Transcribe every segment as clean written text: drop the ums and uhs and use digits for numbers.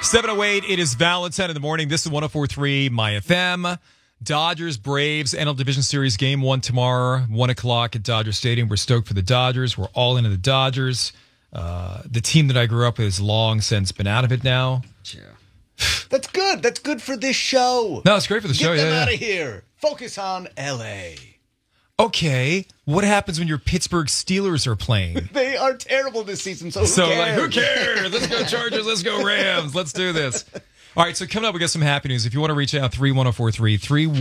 7:08, it is Valentine in the morning. This is 104.3 My FM. Dodgers, Braves, NL Division Series Game 1 tomorrow, 1 o'clock at Dodger Stadium. We're stoked for the Dodgers. We're all into the Dodgers. The team that I grew up with has long since been out of it now. Yeah. That's good. That's good for this show. No, it's great for the show. Get them out of here. Focus on L.A. Okay, what happens when your Pittsburgh Steelers are playing? They are terrible this season, so who cares? Like, who cares? Let's go Chargers. Let's go Rams. Let's do this. All right, so coming up, we got some happy news. If you want to reach out, 31043,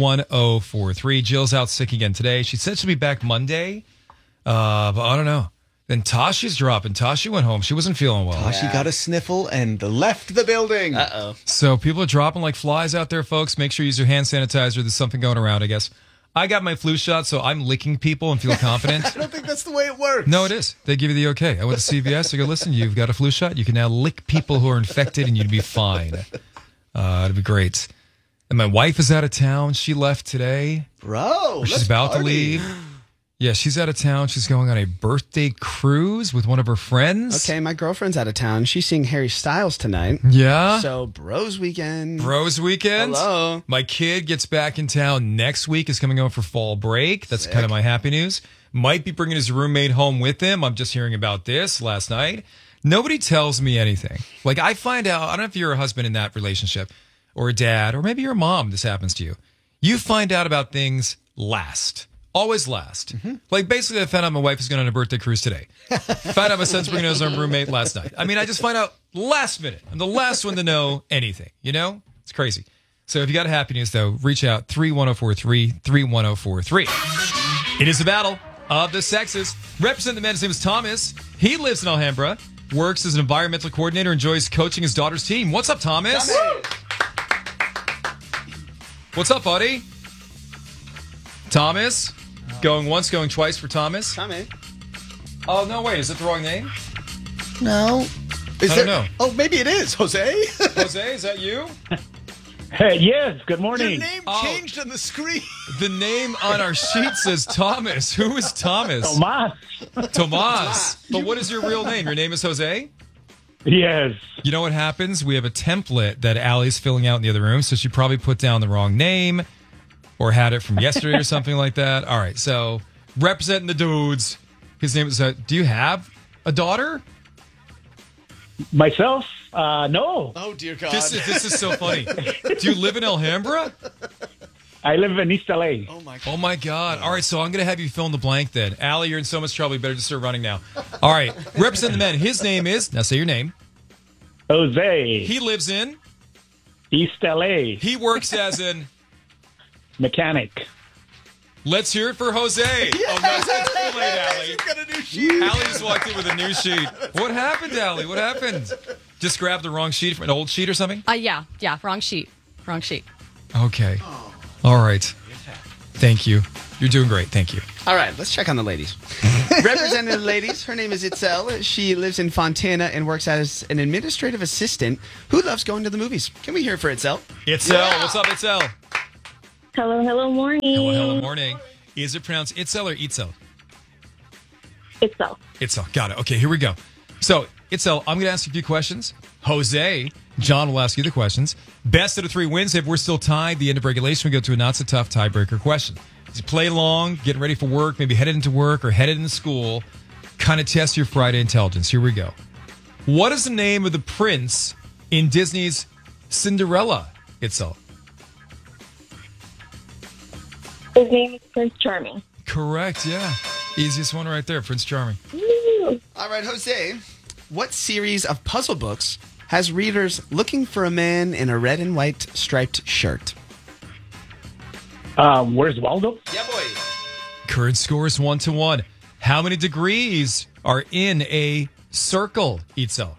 31043. Jill's out sick again today. She said she'll be back Monday, but I don't know. Then Tasha's dropping. Tasha went home. She wasn't feeling well. Tasha got a sniffle and left the building. Uh-oh. So people are dropping like flies out there, folks. Make sure you use your hand sanitizer. There's something going around, I guess. I got my flu shot, so I'm licking people and feel confident. I don't think that's the way it works. No, it is. They give you the okay. I went to CVS. I go, listen, you've got a flu shot. You can now lick people who are infected, and you'd be fine. It'd be great. And my wife is out of town. She left today. Bro, she's about to leave. Yeah, she's out of town. She's going on a birthday cruise with one of her friends. Okay, my girlfriend's out of town. She's seeing Harry Styles tonight. Yeah. So, bros weekend. Bros weekend. Hello. My kid gets back in town next week. Is coming home for fall break. That's kind of my happy news. Might be bringing his roommate home with him. I'm just hearing about this last night. Nobody tells me anything. Like, I find out, I don't know if you're a husband in that relationship or a dad, or maybe you're a mom, this happens to you. You find out about things last. Always last. Mm-hmm. Like, basically, I found out my wife is going on a birthday cruise today. Found out my son's bringing his own roommate last night. I mean, I just find out last minute. I'm the last one to know anything, you know? It's crazy. So if you got happy news, though, reach out 31043, 31043. It is the battle of the sexes. Represent the man. His name is Thomas. He lives in Alhambra, works as an environmental coordinator, enjoys coaching his daughter's team. What's up, Thomas? What's up, buddy? Thomas? Going once, going twice for Thomas. Tommy. Oh, no, wait. Is it the wrong name? No. I don't know. Oh, maybe it is. Jose? Jose, is that you? Hey, yes, good morning. Your name changed on the screen. The name on our sheet says Thomas. Who is Thomas? Tomas. Tomas. But what is your real name? Your name is Jose? Yes. You know what happens? We have a template that Allie's filling out in the other room, so she probably put down the wrong name or had it from yesterday or something like that. All right, so representing the dudes. His name is, do you have a daughter? Myself? No. Oh, dear God. This is so funny. Do you live in Alhambra? I live in East LA. Oh, my God. Oh, my God. All right, so I'm going to have you fill in the blank then. Allie, you're in so much trouble. You better just start running now. All right, represent the men. His name is, now say your name. Jose. He lives in? East LA. He works as an? Mechanic. Let's hear it for Jose. Oh, no, it's too late, Allie. He's got a new sheet. Allie just walked in with a new sheet. What happened, Allie? What happened? Just grabbed the wrong sheet from an old sheet or something? Yeah, wrong sheet. Okay. All right. Thank you. You're doing great. Thank you. All right, let's check on the ladies. Representing the ladies, her name is Itzel. She lives in Fontana and works as an administrative assistant who loves going to the movies. Can we hear it for Itzel? Itzel. What's up, Itzel? Hello, morning. Hello, morning. Is it pronounced Itzel or Itzel? Itzel. Itzel. Got it. Okay, here we go. So, Itzel, I'm going to ask you a few questions. Jose, John will ask you the questions. Best of the three wins. If we're still tied, the end of regulation, we go to a not-so-tough tiebreaker question. As you play along, getting ready for work, maybe headed into work or headed into school, kind of test your Friday intelligence. Here we go. What is the name of the prince in Disney's Cinderella, Itzel? His name is Prince Charming. Correct, yeah. Easiest one right there, Prince Charming. Woo. All right, Jose, what series of puzzle books has readers looking for a man in a red and white striped shirt? Where's Waldo? Yeah, boy. Current score is 1-1. How many degrees are in a circle, Itzel?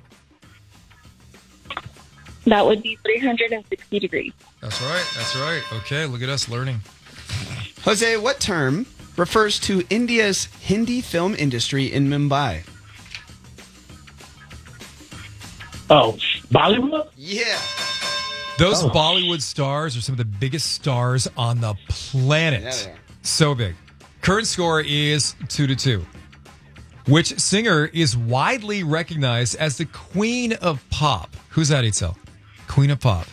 That would be 360 degrees. That's right. Okay, look at us learning. Jose, what term refers to India's Hindi film industry in Mumbai? Oh, Bollywood? Yeah. Those Bollywood stars are some of the biggest stars on the planet. Yeah, they are. So big. Current score is 2-2. Which singer is widely recognized as the queen of pop? Who's that, Itzel? Queen of Pop.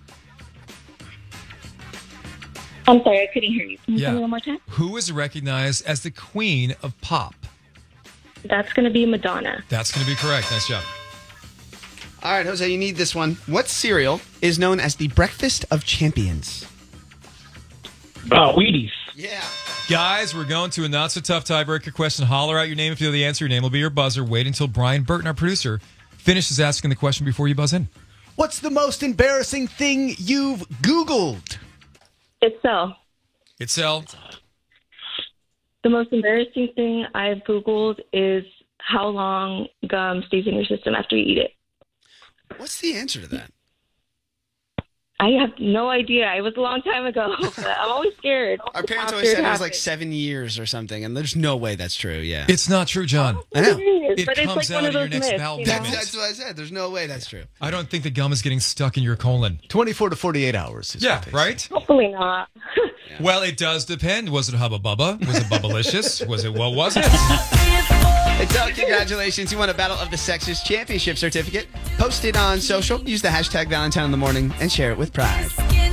I'm sorry, I couldn't hear you. Can you Yeah. tell me one more time? Who is recognized as the Queen of Pop? That's going to be Madonna. That's going to be correct. Nice job. All right, Jose, you need this one. What cereal is known as the breakfast of champions? Wheaties. Yeah. Guys, we're going to a not-so-tough tiebreaker question. Holler out your name if you know the answer. Your name will be your buzzer. Wait until Brian Burton, our producer, finishes asking the question before you buzz in. What's the most embarrassing thing you've Googled? Itself. Itzel. The most embarrassing thing I've Googled is how long gum stays in your system after you eat it. What's the answer to that? I have no idea. It was a long time ago. But I'm always scared. Our parents after always said it was happens. like 7 years or something, and there's no way that's true. Yeah. It's not true, John. I know. It is, It but it's comes like one out of in your those next myths, bowel you know? movement. That's what I said. There's no way that's true. I don't think the gum is getting stuck in your colon. 24 to 48 hours. Is Yeah, what they say. right? Hopefully not. Well, it does depend. Was it Hubba Bubba? Was it Bubblicious? Was it what was it? So, congratulations. You won a Battle of the Sexes Championship certificate. Post it on social. Use the hashtag Valentine in the morning and share it with pride.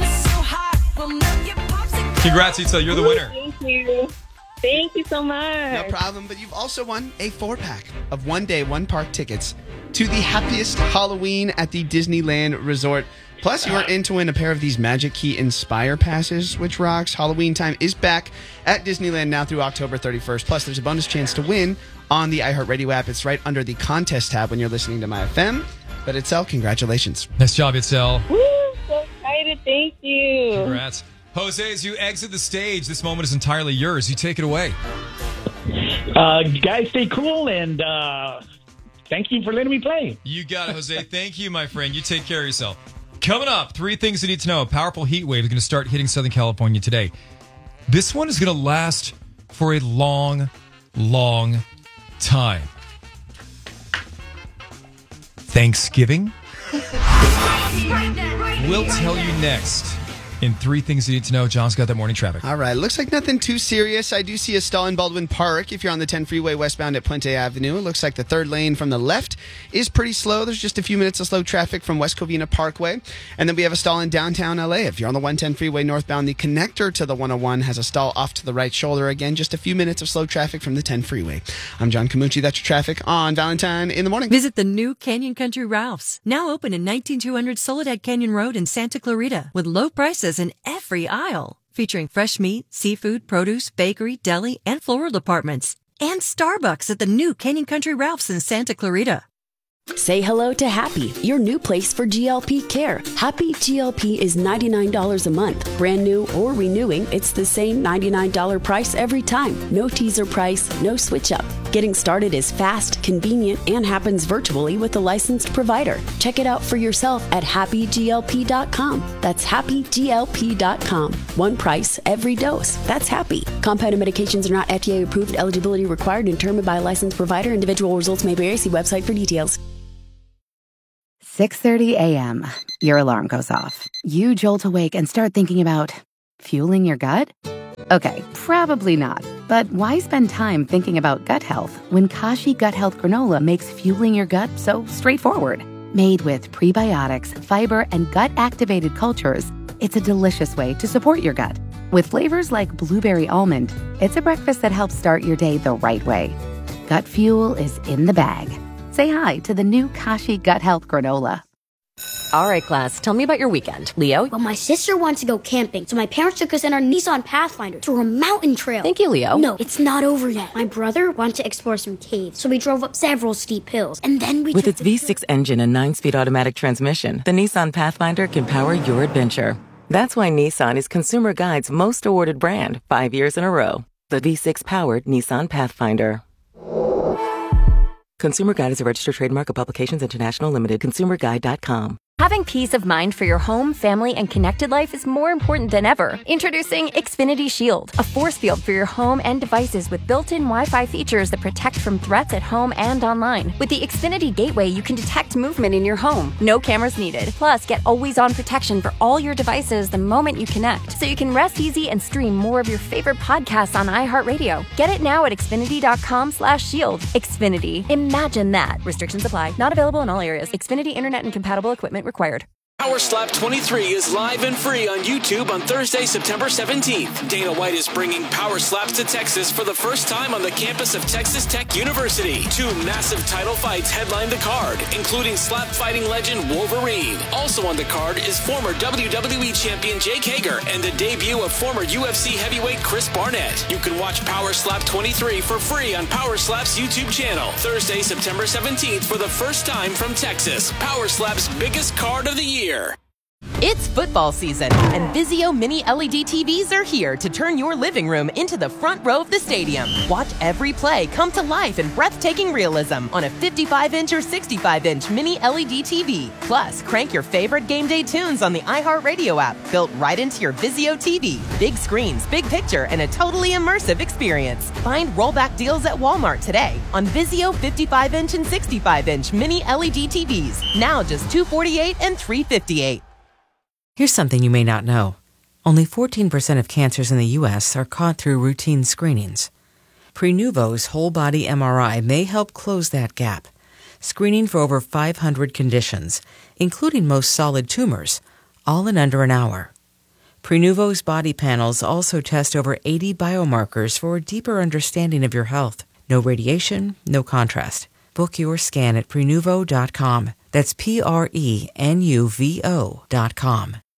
Congrats, Itzel. You're the winner. Thank you. Thank you so much. No problem. But you've also won a 4-pack of one-day, one-park tickets to the happiest Halloween at the Disneyland Resort. Plus, you are in to win a pair of these Magic Key Inspire passes, which rocks. Halloween time is back at Disneyland now through October 31st. Plus, there's a bonus chance to win on the iHeartRadio app. It's right under the contest tab when you're listening to My FM. But Itzel, congratulations. Nice job, Itzel. Woo, so excited. Thank you. Congrats. Jose, as you exit the stage, this moment is entirely yours. You take it away. Guys, stay cool, and thank you for letting me play. You got it, Jose. Thank you, my friend. You take care of yourself. Coming up, 3 things you need to know. A powerful heat wave is going to start hitting Southern California today. This one is going to last for a long, long time. Thanksgiving? We'll tell you next. In 3 things you need to know, John's got that morning traffic. All right, looks like nothing too serious. I do see a stall in Baldwin Park if you're on the 10 freeway westbound at Puente Avenue. It looks like the 3rd lane from the left is pretty slow. There's just a few minutes of slow traffic from West Covina Parkway. And then we have a stall in downtown LA. If you're on the 110 freeway northbound, the connector to the 101 has a stall off to the right shoulder. Again, just a few minutes of slow traffic from the 10 freeway. I'm John Camucci. That's your traffic on Valentine in the morning. Visit the new Canyon Country Ralph's, now open in 19200 Soledad Canyon Road in Santa Clarita, with low prices in every aisle, featuring fresh meat, seafood, produce, bakery, deli, and floral departments. And Starbucks at the new Canyon Country Ralph's in Santa Clarita. Say hello to Happy, your new place for GLP care. Happy GLP is $99 a month. Brand new or renewing, it's the same $99 price every time. No teaser price, no switch up. Getting started is fast, convenient, and happens virtually with a licensed provider. Check it out for yourself at happyglp.com. That's happyglp.com. One price, every dose. That's Happy. Compounded medications are not FDA approved. Eligibility required and determined by a licensed provider. Individual results may vary. See website for details. 6:30 a.m. Your alarm goes off. You jolt awake and start thinking about fueling your gut? Okay, probably not. But why spend time thinking about gut health when Kashi Gut Health Granola makes fueling your gut so straightforward? Made with prebiotics, fiber, and gut-activated cultures, it's a delicious way to support your gut. With flavors like blueberry almond, it's a breakfast that helps start your day the right way. Gut fuel is in the bag. Say hi to the new Kashi Gut Health Granola. All right, class, tell me about your weekend. Leo? Well, my sister wants to go camping, so my parents took us in our Nissan Pathfinder through a mountain trail. Thank you, Leo. No, it's not over yet. My brother wanted to explore some caves, so we drove up several steep hills, and then we With its V6 engine and 9-speed automatic transmission, the Nissan Pathfinder can power your adventure. That's why Nissan is Consumer Guide's most awarded brand 5 years in a row. The V6-powered Nissan Pathfinder. Consumer Guide is a registered trademark of Publications International Limited. ConsumerGuide.com. Having peace of mind for your home, family, and connected life is more important than ever. Introducing Xfinity Shield, a force field for your home and devices with built-in Wi-Fi features that protect from threats at home and online. With the Xfinity Gateway, you can detect movement in your home. No cameras needed. Plus, get always-on protection for all your devices the moment you connect, so you can rest easy and stream more of your favorite podcasts on iHeartRadio. Get it now at Xfinity.com/shield. Xfinity. Imagine that. Restrictions apply. Not available in all areas. Xfinity Internet and compatible equipment required. Power Slap 23 is live and free on YouTube on Thursday, September 17th. Dana White is bringing Power Slaps to Texas for the first time on the campus of Texas Tech University. 2 massive title fights headline the card, including slap fighting legend Wolverine. Also on the card is former WWE champion Jake Hager and the debut of former UFC heavyweight Chris Barnett. You can watch Power Slap 23 for free on Power Slap's YouTube channel. Thursday, September 17th for the first time from Texas. Power Slap's biggest card of the year. It's football season, and Vizio Mini LED TVs are here to turn your living room into the front row of the stadium. Watch every play come to life in breathtaking realism on a 55-inch or 65-inch Mini LED TV. Plus, crank your favorite game day tunes on the iHeartRadio app, built right into your Vizio TV. Big screens, big picture, and a totally immersive experience. Find rollback deals at Walmart today on Vizio 55-inch and 65-inch Mini LED TVs. Now just $248 and $358. Here's something you may not know. Only 14% of cancers in the U.S. are caught through routine screenings. Prenuvo's whole-body MRI may help close that gap, screening for over 500 conditions, including most solid tumors, all in under an hour. Prenuvo's body panels also test over 80 biomarkers for a deeper understanding of your health. No radiation, no contrast. Book your scan at Prenuvo.com. That's Prenuvo.com.